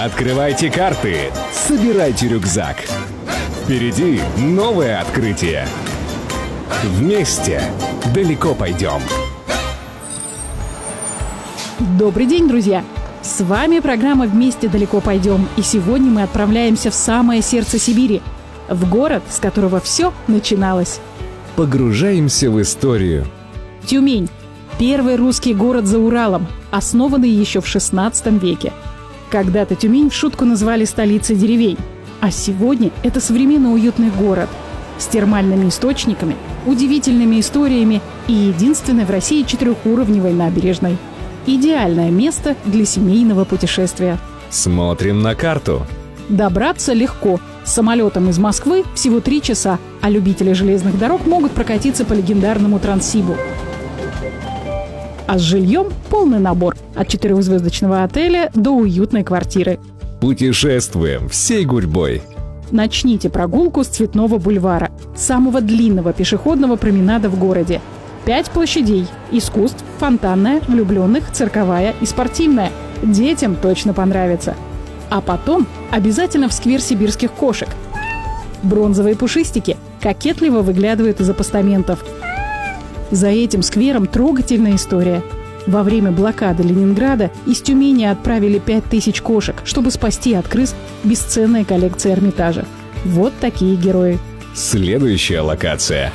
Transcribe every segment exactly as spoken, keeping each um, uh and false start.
Открывайте карты, собирайте рюкзак. Впереди новое открытие. Вместе далеко пойдем. Добрый день, друзья! С вами программа «Вместе далеко пойдем». И сегодня мы отправляемся в самое сердце Сибири, в город, с которого все начиналось. Погружаемся в историю. Тюмень – первый русский город за Уралом, основанный еще в шестнадцатом веке. Когда-то Тюмень в шутку назвали столицей деревень, а сегодня это современный уютный город с термальными источниками, удивительными историями и единственной в России четырехуровневой набережной. Идеальное место для семейного путешествия. Смотрим на карту. Добраться легко. Самолетом из Москвы всего три часа, а любители железных дорог могут прокатиться по легендарному Транссибу. А с жильем полный набор. От четырехзвездочного отеля до уютной квартиры. Путешествуем всей гурьбой. Начните прогулку с Цветного бульвара, самого длинного пешеходного променада в городе. Пять площадей – искусств, фонтанная, влюбленных, цирковая и спортивная. Детям точно понравится. А потом обязательно в сквер сибирских кошек. Бронзовые пушистики кокетливо выглядывают из апостаментов. За этим сквером трогательная история. Во время блокады Ленинграда из Тюмени отправили пять тысяч кошек, чтобы спасти от крыс бесценные коллекции Эрмитажа. Вот такие герои. Следующая локация.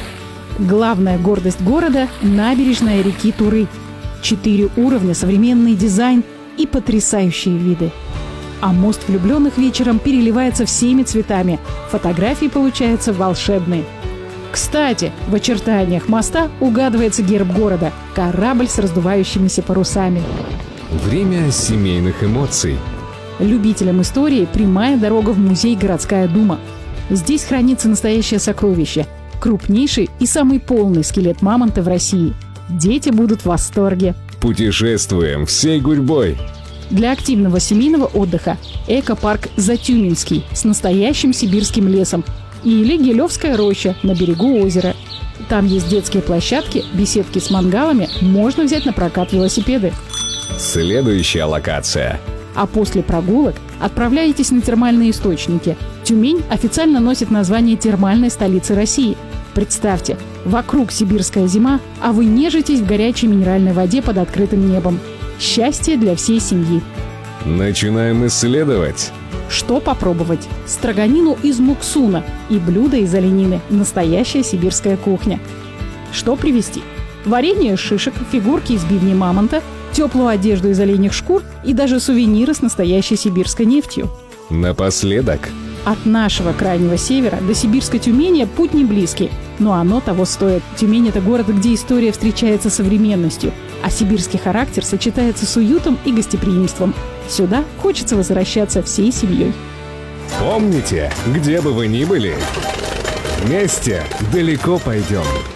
Главная гордость города – набережная реки Туры. Четыре уровня, современный дизайн и потрясающие виды. А мост влюбленных вечером переливается всеми цветами. Фотографии получаются волшебные. Кстати, в очертаниях моста угадывается герб города – корабль с раздувающимися парусами. Время семейных эмоций. Любителям истории прямая дорога в музей «Городская дума». Здесь хранится настоящее сокровище – крупнейший и самый полный скелет мамонта в России. Дети будут в восторге. Путешествуем всей гурьбой. Для активного семейного отдыха экопарк Затюменский с настоящим сибирским лесом или Гилевская роща на берегу озера. Там есть детские площадки, беседки с мангалами, можно взять на прокат велосипеды. Следующая локация. А после прогулок отправляетесь на термальные источники. Тюмень официально носит название термальной столицы России. Представьте, вокруг сибирская зима, а вы нежитесь в горячей минеральной воде под открытым небом. Счастье для всей семьи. Начинаем исследовать. Что попробовать? Строганину из муксуна и блюдо из оленины. Настоящая сибирская кухня. Что привезти? Варенье из шишек, фигурки из бивней мамонта, теплую одежду из оленьих шкур и даже сувениры с настоящей сибирской нефтью. Напоследок. От нашего крайнего севера до сибирской Тюмени путь не близкий, но оно того стоит. Тюмень – это город, где история встречается с современностью, а сибирский характер сочетается с уютом и гостеприимством. Сюда хочется возвращаться всей семьей. Помните, где бы вы ни были, вместе далеко пойдем.